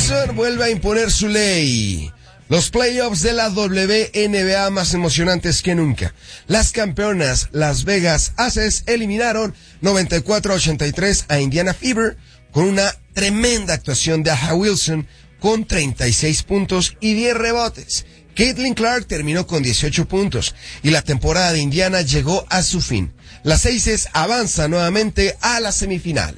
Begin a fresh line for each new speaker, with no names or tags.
Wilson vuelve a imponer su ley. Los playoffs de la WNBA más emocionantes que nunca. Las campeonas Las Vegas Aces eliminaron 94-83 a Indiana Fever con una tremenda actuación de A'ja Wilson con 36 puntos y 10 rebotes. Caitlin Clark terminó con 18 puntos y la temporada de Indiana llegó a su fin. Las Aces avanzan nuevamente a las semifinales.